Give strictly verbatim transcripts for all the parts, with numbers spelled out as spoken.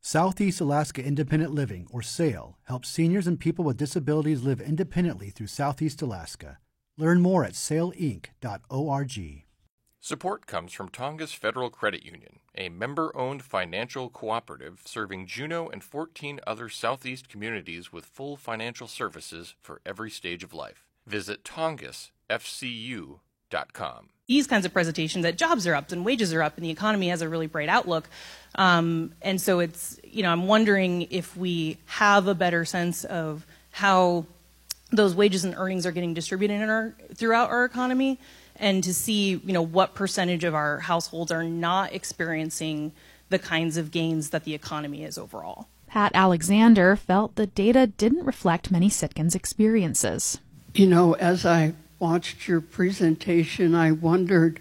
Southeast Alaska Independent Living, or SAIL, helps seniors and people with disabilities live independently through Southeast Alaska. Learn more at sail inc dot org. Support comes from Tongass Federal Credit Union, a member-owned financial cooperative serving Juneau and fourteen other Southeast communities with full financial services for every stage of life. Visit tongass f c u dot com. These kinds of presentations that jobs are up and wages are up and the economy has a really bright outlook. Um, and so it's, you know, I'm wondering if we have a better sense of how those wages and earnings are getting distributed in our, throughout our economy, and to see, you know, what percentage of our households are not experiencing the kinds of gains that the economy is overall. Pat Alexander felt the data didn't reflect many Sitkans' experiences. You know, as I watched your presentation, I wondered,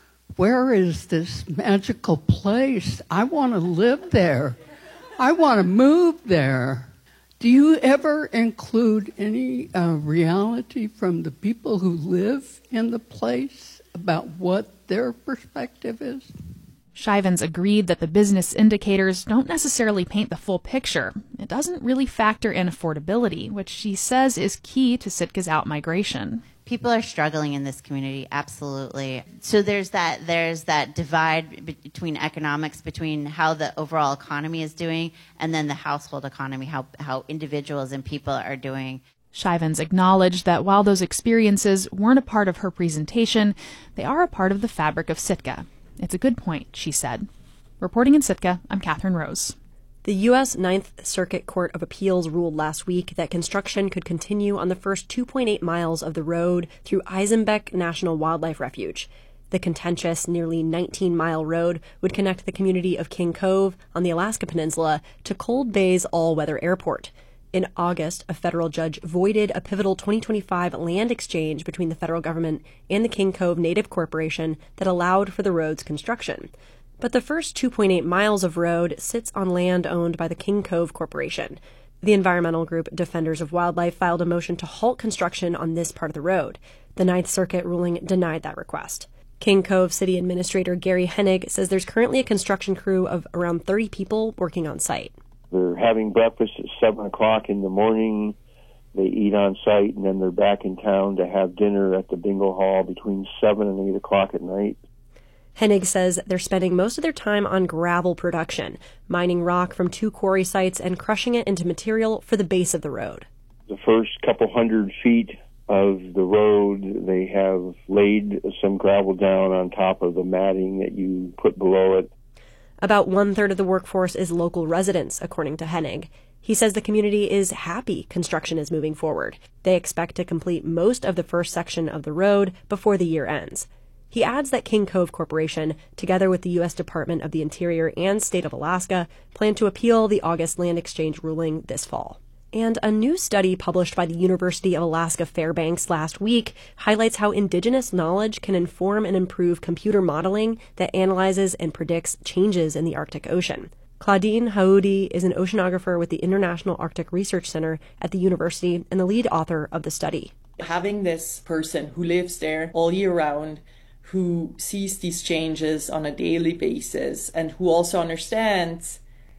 where is this magical place? I want to live there. I want to move there. Do you ever include any uh, reality from the people who live in the place about what their perspective is? Shivens agreed that the business indicators don't necessarily paint the full picture. It doesn't really factor in affordability, which she says is key to Sitka's outmigration. People are struggling in this community, absolutely. So there's that there's that divide between economics, between how the overall economy is doing, and then the household economy, how how individuals and people are doing. Shivens acknowledged that while those experiences weren't a part of her presentation, they are a part of the fabric of Sitka. It's a good point, she said. Reporting in Sitka, I'm Catherine Rose. The U S Ninth Circuit Court of Appeals ruled last week that construction could continue on the first two point eight miles of the road through Eisenbeck National Wildlife Refuge. The contentious, nearly nineteen-mile road would connect the community of King Cove on the Alaska Peninsula to Cold Bay's all-weather airport. In August, a federal judge voided a pivotal twenty twenty-five land exchange between the federal government and the King Cove Native Corporation that allowed for the road's construction. But the first two point eight miles of road sits on land owned by the King Cove Corporation. The environmental group Defenders of Wildlife filed a motion to halt construction on this part of the road. The Ninth Circuit ruling denied that request. King Cove City Administrator Gary Hennig says there's currently a construction crew of around thirty people working on site. They're having breakfast at seven o'clock in the morning. They eat on site, and then they're back in town to have dinner at the bingo hall between seven and eight o'clock at night. Hennig says they're spending most of their time on gravel production, mining rock from two quarry sites and crushing it into material for the base of the road. The first couple hundred feet of the road, they have laid some gravel down on top of the matting that you put below it. About one-third of the workforce is local residents, according to Hennig. He says the community is happy construction is moving forward. They expect to complete most of the first section of the road before the year ends. He adds that King Cove Corporation, together with the U S Department of the Interior and State of Alaska, plan to appeal the August land exchange ruling this fall. And a new study published by the University of Alaska Fairbanks last week highlights how indigenous knowledge can inform and improve computer modeling that analyzes and predicts changes in the Arctic Ocean. Claudine Haoudi is an oceanographer with the International Arctic Research Center at the university and the lead author of the study. Having this person who lives there all year round, who sees these changes on a daily basis, and who also understands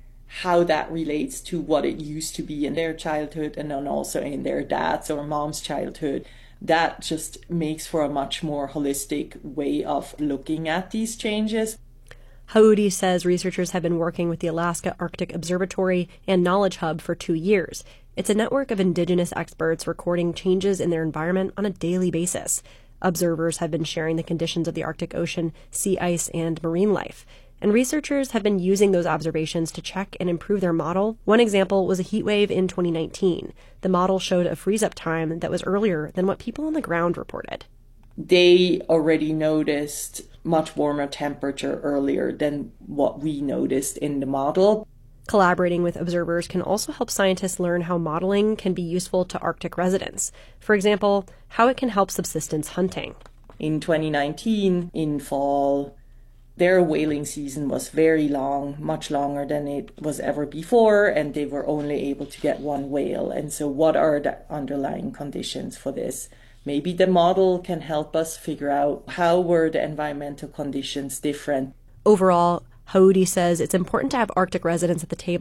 how that relates to what it used to be in their childhood and then also in their dad's or mom's childhood, that just makes for a much more holistic way of looking at these changes. Haoudi says researchers have been working with the Alaska Arctic Observatory and Knowledge Hub for two years. It's a network of indigenous experts recording changes in their environment on a daily basis. Observers have been sharing the conditions of the Arctic Ocean, sea ice, and marine life. And researchers have been using those observations to check and improve their model. One example was a heat wave in twenty nineteen. The model showed a freeze-up time that was earlier than what people on the ground reported. They already noticed much warmer temperature earlier than what we noticed in the model. Collaborating with observers can also help scientists learn how modeling can be useful to Arctic residents. For example, how it can help subsistence hunting. In twenty nineteen, in fall, their whaling season was very long, much longer than it was ever before, and they were only able to get one whale. And so what are the underlying conditions for this? Maybe the model can help us figure out how were the environmental conditions different. Overall, Haoudi says it's important to have Arctic residents at the table